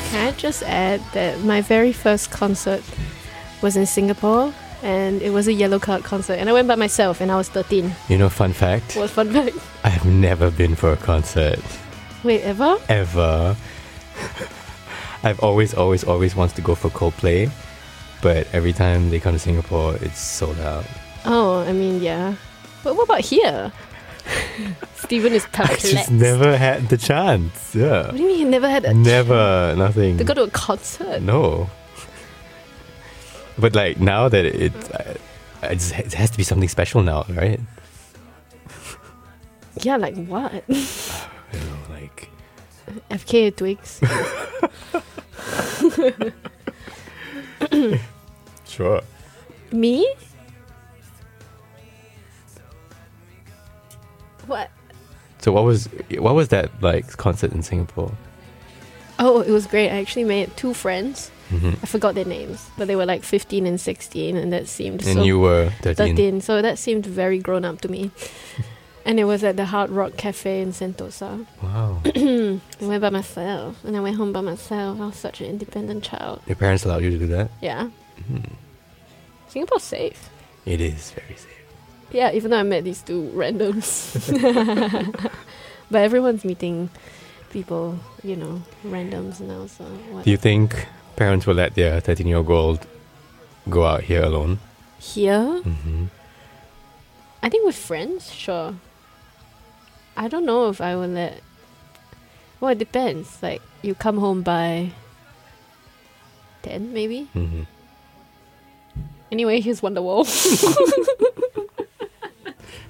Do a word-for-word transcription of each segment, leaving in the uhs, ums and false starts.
Can I just add that my very first concert was in Singapore, and it was a Yellow Card concert, and I went by myself, and I was thirteen. You know, fun fact? What fun fact? I have never been for a concert. Wait, ever? Ever. I've always, always, always wanted to go for Coldplay, but every time they come to Singapore, it's sold out. Oh, I mean, yeah. But what about here? Stephen is I perplexed. just never had the chance. Yeah. What do you mean you never had a Never, nothing. to go to a concert? No. But like now that it, uh, it, just, it has to be something special now, right? Yeah, like what? I don't know, like F K Twigs. sure. Me? What? So what was what was that like concert in Singapore? Oh, it was great. I actually made two friends. Mm-hmm. I forgot their names, but they were like fifteen and sixteen, and that seemed And so you were thirteen. thirteen. So that seemed very grown up to me. And it was at the Hard Rock Cafe in Sentosa. Wow. I went by myself, and I went home by myself. I was such an independent child. Your parents allowed you to do that? Yeah. Mm. Singapore's safe. It is very safe. Yeah, even though I met these two randoms. But everyone's meeting people, you know, randoms now, so what? Do you think parents will let their thirteen-year-old go out here alone? Here? Mm-hmm. I think with friends, sure. I don't know if I will let... Well, it depends. Like, you come home by ten, maybe? Mm-hmm. Anyway, here's Wonderwall.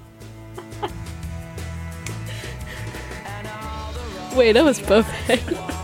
Wait, that was perfect.